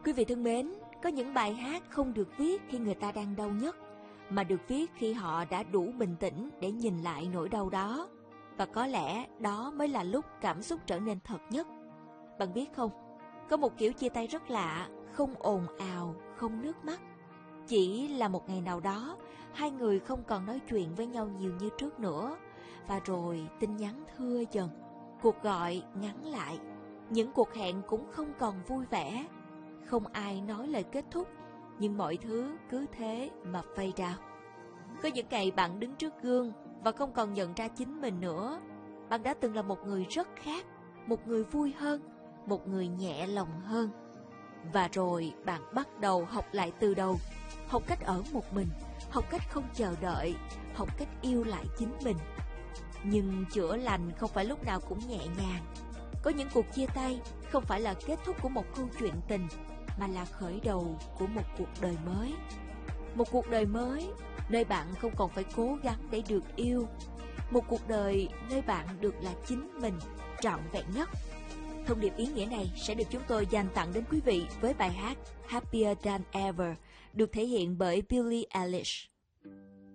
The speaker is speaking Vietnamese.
Quý vị thân mến, có những bài hát không được viết khi người ta đang đau nhất, mà được viết khi họ đã đủ bình tĩnh để nhìn lại nỗi đau đó. Và có lẽ đó mới là lúc cảm xúc trở nên thật nhất. Bạn biết không, có một kiểu chia tay rất lạ, không ồn ào, không nước mắt. Chỉ là một ngày nào đó, hai người không còn nói chuyện với nhau nhiều như trước nữa. Và rồi tin nhắn thưa dần, cuộc gọi ngắn lại. Những cuộc hẹn cũng không còn vui vẻ. Không ai nói lời kết thúc, nhưng mọi thứ cứ thế mà fade out. Có những ngày bạn đứng trước gương và không còn nhận ra chính mình nữa. Bạn đã từng là một người rất khác, một người vui hơn, một người nhẹ lòng hơn. Và rồi bạn bắt đầu học lại từ đầu, học cách ở một mình, học cách không chờ đợi, học cách yêu lại chính mình. Nhưng chữa lành không phải lúc nào cũng nhẹ nhàng. Có những cuộc chia tay không phải là kết thúc của một câu chuyện tình, mà là khởi đầu của một cuộc đời mới. Một cuộc đời mới nơi bạn không còn phải cố gắng để được yêu. Một cuộc đời nơi bạn được là chính mình, trọn vẹn nhất. Thông điệp ý nghĩa này sẽ được chúng tôi dành tặng đến quý vị với bài hát Happier Than Ever, được thể hiện bởi Billie Eilish.